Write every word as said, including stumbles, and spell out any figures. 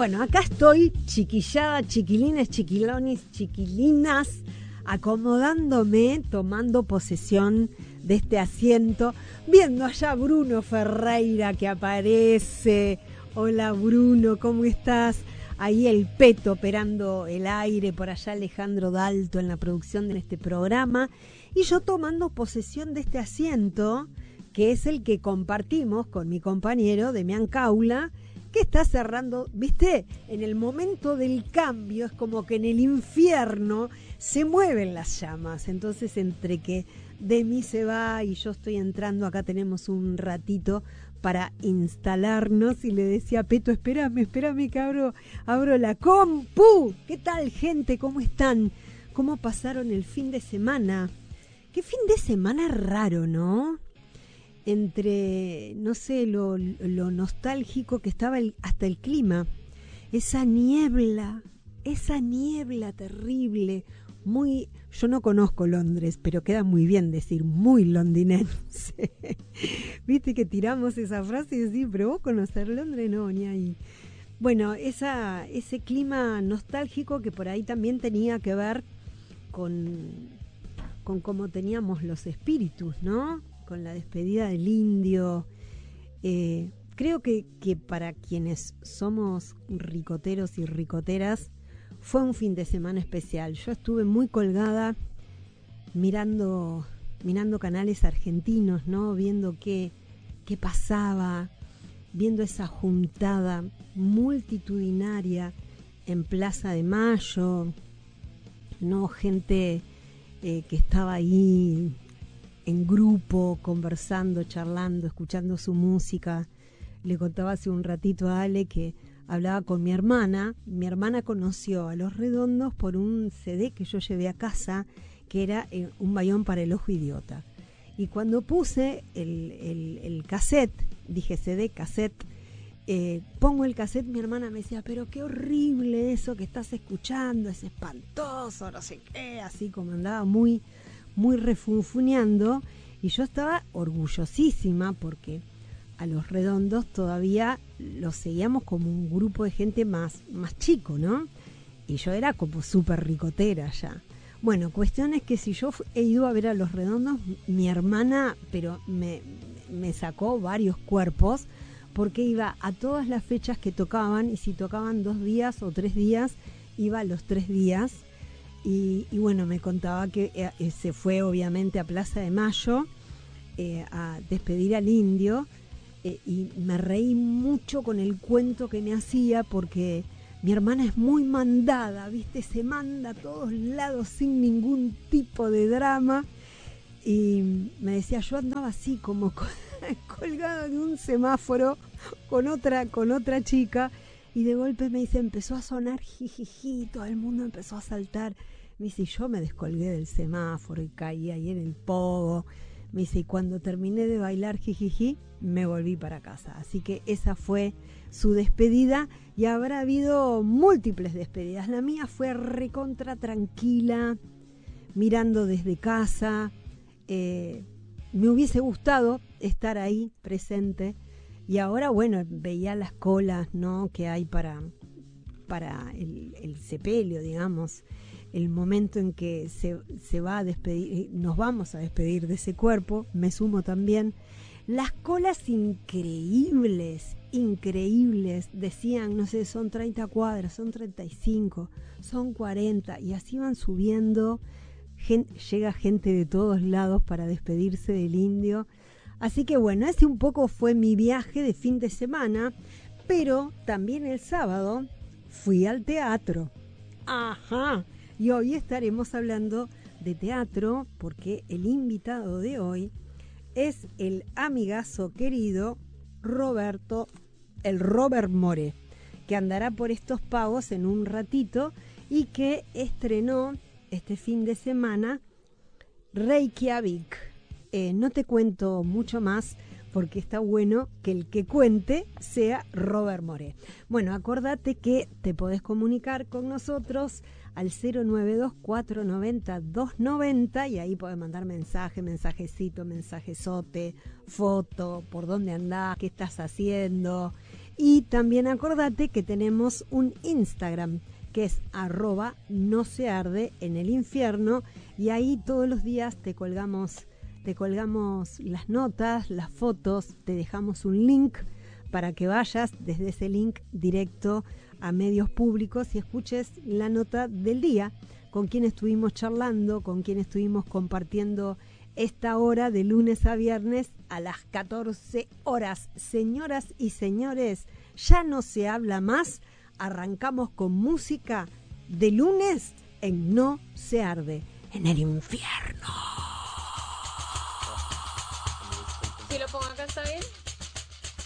Bueno, acá estoy, chiquillada, chiquilines, chiquilonis, chiquilinas, acomodándome, tomando posesión de este asiento, viendo allá a Bruno Ferreira que aparece. Hola Bruno, ¿cómo estás? Ahí el Peto operando el aire, por allá Alejandro Dalto en la producción de este programa, y yo tomando posesión de este asiento, que es el que compartimos con mi compañero Demián Caula, que está cerrando, ¿viste? En el momento del cambio es como que en el infierno se mueven las llamas. Entonces, entre que Demi se va y yo estoy entrando, acá tenemos un ratito para instalarnos, y le decía a Peto, espérame, espérame que abro, abro la compu. ¿Qué tal, gente? ¿Cómo están? ¿Cómo pasaron el fin de semana? Qué fin de semana raro, ¿no? Entre, no sé, lo, lo nostálgico que estaba el, hasta el clima, esa niebla, esa niebla terrible, muy, yo no conozco Londres, pero queda muy bien decir muy londinense. Viste que tiramos esa frase y decís, pero vos conocer Londres, no, ni ahí. Bueno, esa, ese clima nostálgico que por ahí también tenía que ver con, con cómo teníamos los espíritus, ¿no? Con la despedida del indio. Eh, creo que, que para quienes somos ricoteros y ricoteras fue un fin de semana especial. Yo estuve muy colgada mirando, mirando canales argentinos, ¿no? Viendo qué, qué pasaba, viendo esa juntada multitudinaria en Plaza de Mayo, ¿no? Gente eh, que estaba ahí en grupo, conversando, charlando, escuchando su música. Le contaba hace un ratito a Ale que hablaba con mi hermana. Mi hermana conoció a Los Redondos por un C D que yo llevé a casa, que era eh, Un Bayón para el Ojo Idiota. Y cuando puse el, el, el cassette, dije C D, cassette, eh, pongo el cassette, mi hermana me decía, pero qué horrible eso que estás escuchando, es espantoso, no sé qué, así como andaba muy... muy refunfuneando, y yo estaba orgullosísima porque a Los Redondos todavía los seguíamos como un grupo de gente más, más chico, ¿no? Y yo era como súper ricotera ya. Bueno, cuestión es que si yo he ido a ver a Los Redondos, mi hermana, pero me, me sacó varios cuerpos, porque iba a todas las fechas que tocaban, y si tocaban dos días o tres días, iba a los tres días. Y, y bueno, me contaba que eh, se fue obviamente a Plaza de Mayo eh, a despedir al indio, eh, y me reí mucho con el cuento que me hacía, porque mi hermana es muy mandada, ¿viste? Se manda a todos lados sin ningún tipo de drama, y me decía, yo andaba así como colgado de un semáforo con otra, con otra chica. Y de golpe me dice, empezó a sonar jijiji, todo el mundo empezó a saltar. Me dice, y yo me descolgué del semáforo y caí ahí en el pogo. Me dice, y cuando terminé de bailar jijiji, me volví para casa. Así que esa fue su despedida, y habrá habido múltiples despedidas. La mía fue recontra tranquila, mirando desde casa. Eh, me hubiese gustado estar ahí presente. Y ahora, bueno, veía las colas, ¿no?, que hay para, para el, el sepelio, digamos, el momento en que se, se va a despedir, nos vamos a despedir de ese cuerpo, me sumo también. Las colas increíbles, increíbles, decían, no sé, son treinta cuadras, son treinta y cinco, son cuarenta, y así van subiendo, gente, llega gente de todos lados para despedirse del indio. Así que bueno, ese un poco fue mi viaje de fin de semana, pero también el sábado fui al teatro. Ajá, y hoy estaremos hablando de teatro, porque el invitado de hoy es el amigazo querido Roberto, el Robert More, que andará por estos pagos en un ratito, y que estrenó este fin de semana Reykjavik. Eh, no te cuento mucho más, porque está bueno que el que cuente sea Robert More. Bueno, acordate que te podés comunicar con nosotros al cero nueve dos, cuatro nueve cero, dos nueve cero, y ahí podés mandar mensaje, mensajecito, mensajezote, foto, por dónde andás, qué estás haciendo, Y también acordate que tenemos un Instagram, que es arroba no se arde en el infierno, y ahí todos los días te colgamos, te colgamos las notas, las fotos, te dejamos un link para que vayas desde ese link directo a medios públicos y escuches la nota del día, con quien estuvimos charlando, con quien estuvimos compartiendo esta hora de lunes a viernes a las catorce horas. Señoras y señores, ya no se habla más. Arrancamos con música de lunes en No se arde en el infierno. Si lo pongo acá, ¿está bien?